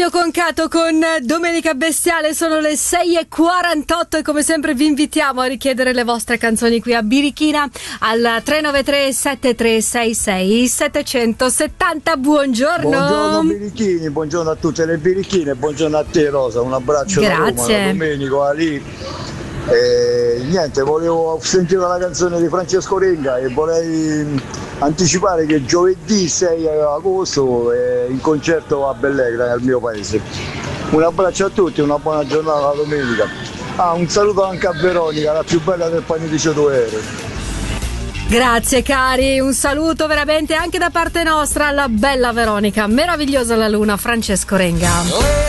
Ennio Concato con Domenica Bestiale, sono le 6:48 e come sempre vi invitiamo a richiedere le vostre canzoni qui a Birichina al 393 7366 770. Buongiorno. Buongiorno Birichini, buongiorno a tutte le birichine, buongiorno a te Rosa, un abbraccio da Roma, da Domenico, Ali. Niente, volevo sentire la canzone di Francesco Renga e vorrei anticipare che giovedì 6 agosto è in concerto a Bellegra nel mio paese. Un abbraccio a tutti, una buona giornata la domenica. Un saluto anche a Veronica, la più bella del panificio Duero. Grazie cari, un saluto veramente anche da parte nostra alla bella Veronica, meravigliosa la luna, Francesco Renga.